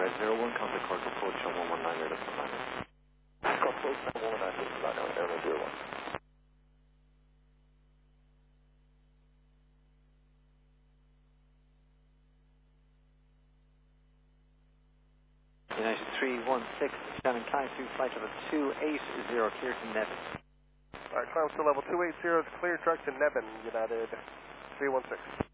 01, contact Cork approach on 119, that's the line. Cork approach on 119, that's the line, Airline 01. United 316, Shannon climb to flight level 280, clear to Nevin. Alright, climb to level 280, clear direct to Nevin, United 316.